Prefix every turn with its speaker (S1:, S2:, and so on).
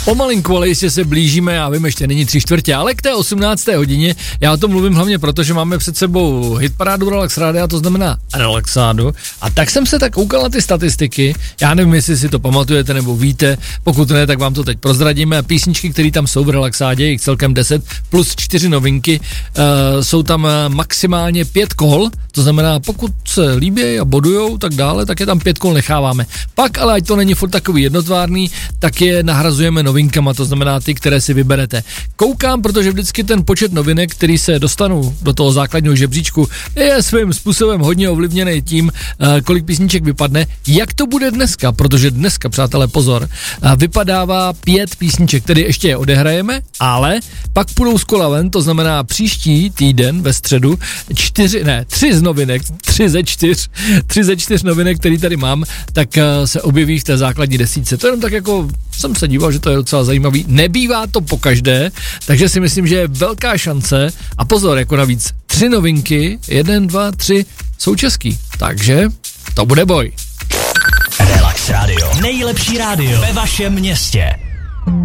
S1: Pomalinku, ale jistě se blížíme, já vím, ještě není 3/4, ale k té 18. hodině, já o tom mluvím hlavně proto, že máme před sebou hitparádu Relax Rádia, to znamená relaxádu, a tak jsem se tak koukal na ty statistiky, já nevím, jestli si to pamatujete nebo víte, pokud ne, tak vám to teď prozradíme, písničky, které tam jsou v relaxádě, jich celkem 10, plus 4 novinky, jsou tam maximálně 5 kol, to znamená, pokud se líbí a bodujou, tak dále, tak je tam 5 kol necháváme. Pak, ale ať to není furt takový jednotvárný, tak je nahrazujeme novinkama, to znamená ty, které si vyberete. Koukám, protože vždycky ten počet novinek, který se dostanou do toho základního žebříčku, je svým způsobem hodně ovlivněný tím, kolik písniček vypadne. Jak to bude dneska? Protože dneska, přátelé, pozor, vypadává 5 písniček, tedy ještě je odehrajeme, ale pak půjdou z kola ven, to znamená příští týden ve středu 3 z novinek, 3 ze 4 novinek, který tady mám, tak se objeví v té základní desítce. To jenom tak jako jsem se díval, že to je docela zajímavý. Nebývá to pokaždé, takže si myslím, že je velká šance a pozor, jako navíc 3 novinky, 1, 2, 3 jsou český, takže to bude boj.
S2: Relax Radio. Nejlepší rádio ve vašem městě.